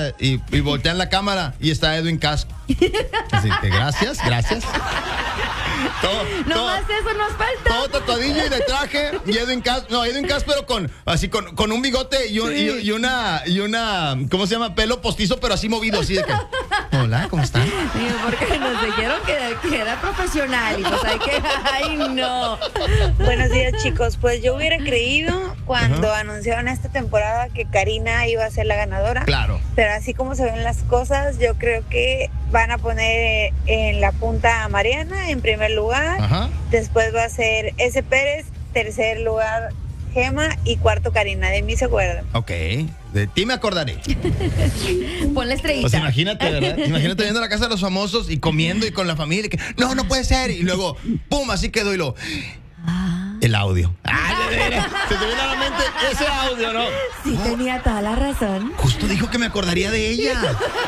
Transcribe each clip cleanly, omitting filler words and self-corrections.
y voltean la cámara y está Edwin Cass. Así que gracias. No más eso nos falta. Todo tatuadillo y de traje. Y Edwin Cass, pero con un bigote y una, ¿cómo se llama? Pelo postizo, pero así movido, así de que. Hola, ¿cómo están? Porque nos dijeron que era profesional y pues hay que. ¡Ay, no! Buenos días, chicos. Pues yo hubiera creído cuando anunciaron esta temporada que Karina iba a ser la ganadora. Claro. Pero así como se ven las cosas, yo creo que van a poner en la punta a Mariana en primer lugar. Ajá. Después va a ser S. Pérez, tercer lugar Gema y cuarto Karina. De mí se acuerdan. Ok, de ti me acordaré. Ponle estrellita. Pues imagínate, ¿verdad? Imagínate viendo la casa de los famosos y comiendo y con la familia. Que, no puede ser. Y luego, pum, así quedó y lo... El audio. Se te viene a la mente ese audio, ¿no? Sí, tenía toda la razón. Justo dijo que me acordaría de ella.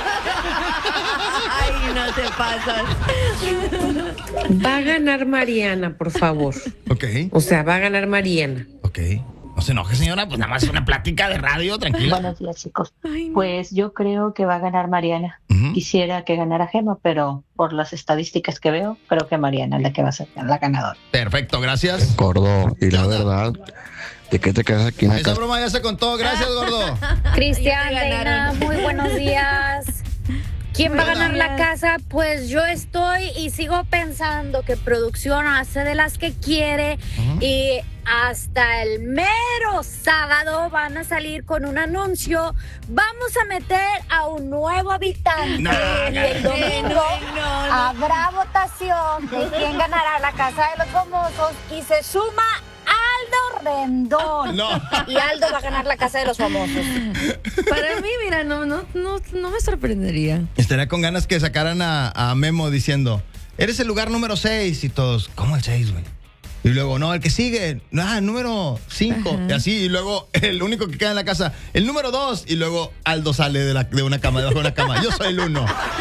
Ay, no te pasas. Va a ganar Mariana, por favor. Ok. O sea, va a ganar Mariana. Ok. No se enoje, señora, pues nada más es una plática de radio, tranquila. Buenos días, chicos. Ay, no. Pues yo creo que va a ganar Mariana. Quisiera que ganara Gema, pero por las estadísticas que veo, creo que Mariana es la que va a ser la ganadora. Perfecto, gracias. Gordo, y la verdad, ¿de qué te quedas aquí en la Esa casa? broma ya se contó, gracias, gordo. Cristian, Ya te Reina, ganaron. muy buenos días. ¿Quién va a Buenos ganar la días. casa? Pues yo estoy y sigo pensando que producción hace de las que quiere y hasta el mero sábado van a salir con un anuncio. Vamos a meter a un nuevo habitante. No, y el domingo no. habrá votación de quién ganará la casa de los famosos y se suma Aldo Rendón. No. Y Aldo va a ganar la casa de los famosos. Para mí, mira, no me sorprendería. Estaría con ganas que sacaran a Memo diciendo, eres el lugar número 6 y todos, ¿cómo el 6, güey? Y luego, no, el que sigue, número 5. Y así, y luego el único que queda en la casa, el número 2. Y luego Aldo sale de una cama, debajo de una cama. Yo soy el 1.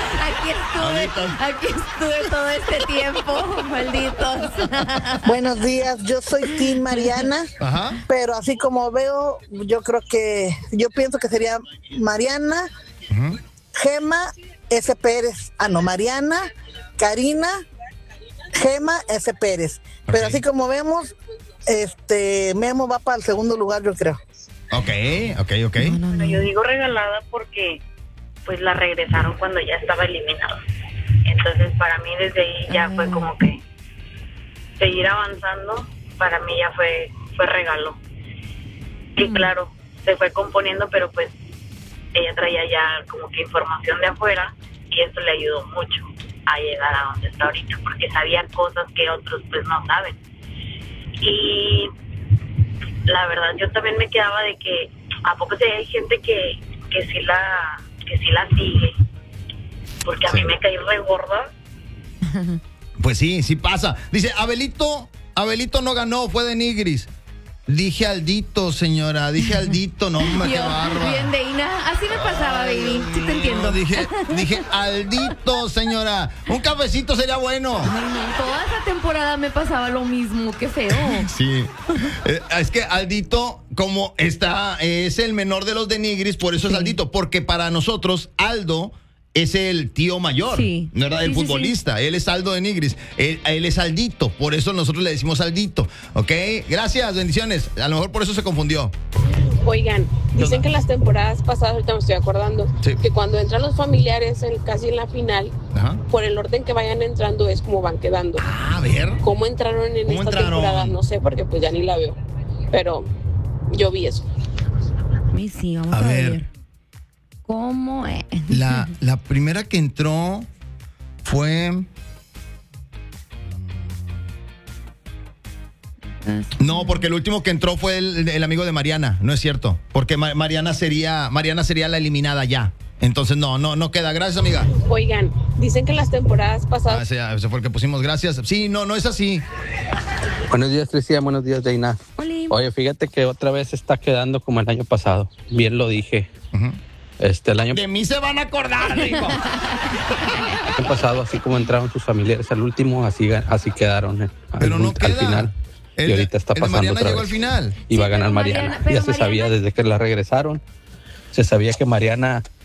Aquí estuve todo este tiempo, malditos. Buenos días, yo soy Team Mariana, Ajá. pero así como veo, yo pienso que sería Mariana, Gema, S. Pérez, Mariana, Karina, Gema, S. Pérez. Pero Ok. así como vemos, Memo va para el segundo lugar, yo creo. Ok. Bueno, yo digo regalada porque pues la regresaron cuando ya estaba eliminado. Entonces para mí desde ahí ya fue como que seguir avanzando, para mí ya fue regalo. Y claro, se fue componiendo, pero pues ella traía ya como que información de afuera y eso le ayudó mucho a llegar a donde está ahorita, porque sabía cosas que otros pues no saben. Y la verdad yo también me quedaba de que a poco sí hay gente que sí la sigue, porque a mí me caí re gorda. Pues sí pasa. Dice, Abelito no ganó, fue de Nigris. Dije Aldito, señora, no, me qué Yo, barba. bien de Ina, así me pasaba, baby. Sí te entiendo. Dije Aldito, señora. Un cafecito sería bueno. Ay, no, toda esa temporada me pasaba lo mismo, qué feo. Sí. Es que Aldito, como es el menor de los de Nigris, por eso es Aldito. Porque para nosotros, Aldo es el tío mayor, Sí. ¿verdad? El Sí, futbolista. Él es Aldo de Nigris. Él es Aldito. Por eso nosotros le decimos Aldito. ¿Ok? Gracias, bendiciones. A lo mejor por eso se confundió. Oigan, dicen que en las temporadas pasadas, ahorita me estoy acordando, Sí. que cuando entran los familiares casi en la final, Ajá. por el orden que vayan entrando es como van quedando. A ver. ¿Cómo entraron en ¿Cómo esta entraron? temporada? No sé, porque pues ya ni la veo. Pero yo vi eso. Sí, vamos A a ver. ver. ¿Cómo es? La primera que entró fue... No, porque el último que entró fue el amigo de Mariana. No es cierto. Porque Mariana sería la eliminada ya. Entonces no queda. Gracias, amiga. Oigan, dicen que en las temporadas pasadas... Ese fue el que pusimos. Gracias. Sí, no es así. Buenos días, Cristian. Buenos días, Deina. Oli. Oye, fíjate que otra vez está quedando como el año pasado. Bien lo dije. El año De mí se van a acordar, digo. pasado, así como entraron sus familiares al último, así quedaron Pero no al queda. final. Y ahorita está el de pasando Mariana otra llegó vez. al final. Y va a Sí, ganar pero Mariana. Mariana- pero Ya se sabía Mariana- desde que la regresaron. Se sabía que Mariana